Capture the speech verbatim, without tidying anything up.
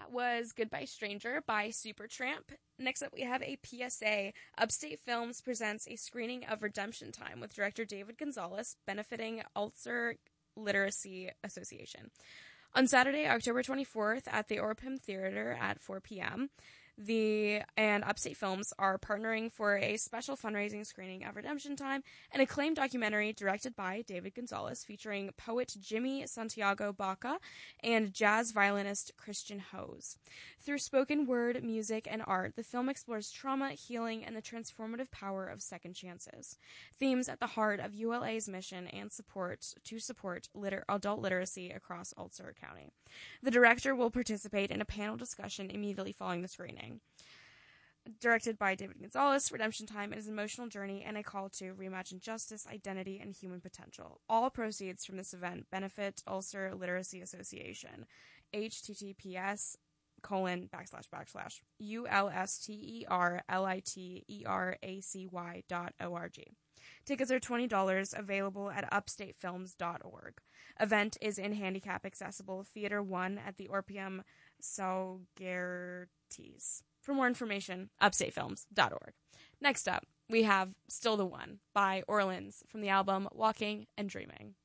That was Goodbye Stranger by Supertramp. Next up, we have a P S A. Upstate Films presents a screening of Redemption Time with director David Gonzalez, benefiting Ulcer Literacy Association. On Saturday, October twenty-fourth, at the Orpheum Theater at four p.m., The and Upstate Films are partnering for a special fundraising screening of Redemption Time, an acclaimed documentary directed by David Gonzalez featuring poet Jimmy Santiago Baca and jazz violinist Christian Hose. Through spoken word, music, and art, the film explores trauma, healing, and the transformative power of second chances. Themes at the heart of U L A's mission and support to support liter- adult literacy across Ulster County. The director will participate in a panel discussion immediately following the screening. Directed by David Gonzalez, Redemption Time is an emotional journey and a call to reimagine justice, identity, and human potential. All proceeds from this event benefit Ulcer Literacy Association. https colon backslash backslash ulsterliteracy dot org. Tickets are twenty dollars, available at upstate films dot org. Event is in handicap accessible Theater one at the Orpheum Saugerties. For more information, upstate films dot org. Next up, we have Still the One by Orleans from the album Walking and Dreaming.